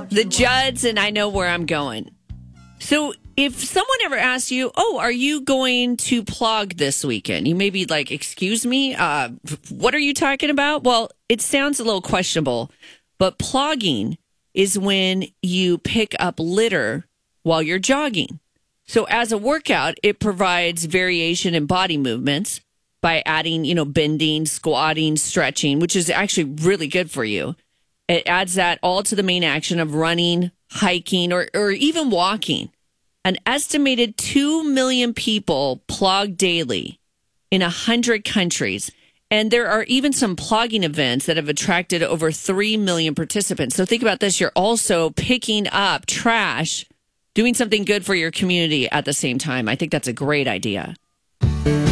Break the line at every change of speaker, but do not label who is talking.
the Judds, and I know where I'm going. So if someone ever asks you, oh, are you going to plug this weekend? You may be like, excuse me, what are you talking about? Well, it sounds a little questionable, but plogging is when you pick up litter while you're jogging. So as a workout, it provides variation in body movements by adding, bending, squatting, stretching, which is actually really good for you. It adds that all to the main action of running, hiking, or even walking. An estimated 2 million people plog daily in 100 countries. And there are even some plogging events that have attracted over 3 million participants. So think about this. You're also picking up trash, doing something good for your community at the same time. I think that's a great idea.